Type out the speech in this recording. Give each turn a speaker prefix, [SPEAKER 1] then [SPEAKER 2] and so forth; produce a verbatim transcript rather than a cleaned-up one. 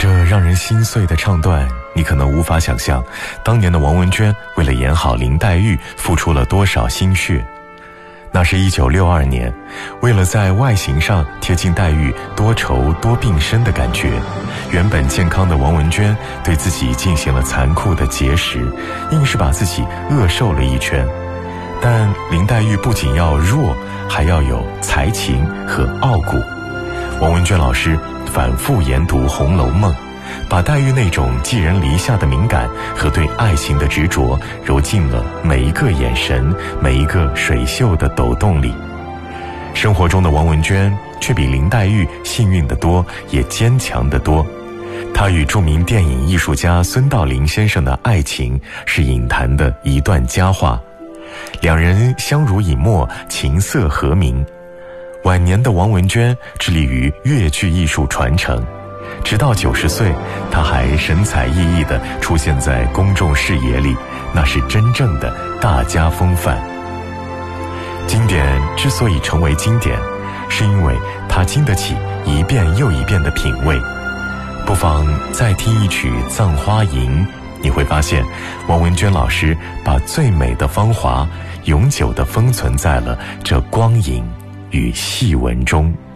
[SPEAKER 1] 这让人心碎的唱段，你可能无法想象，当年的王文娟为了演好林黛玉，付出了多少心血。那是一九六二年，为了在外形上贴近黛玉多愁多病身的感觉，原本健康的王文娟对自己进行了残酷的节食，硬是把自己饿瘦了一圈。但林黛玉不仅要弱，还要有才情和傲骨。王文娟老师反复研读《红楼梦》，把黛玉那种寄人篱下的敏感和对爱情的执着揉进了每一个眼神，每一个水袖的抖动里。生活中的王文娟却比林黛玉幸运得多，也坚强得多。她与著名电影艺术家孙道临先生的爱情是影坛的一段佳话，两人相濡以沫，琴瑟和鸣。晚年的王文娟致力于越剧艺术传承，直到九十岁，她还神采奕奕地出现在公众视野里，那是真正的大家风范。经典之所以成为经典，是因为它经得起一遍又一遍的品味。不妨再听一曲《葬花吟》，你会发现王文娟老师把最美的芳华永久地封存在了这光影与细纹中。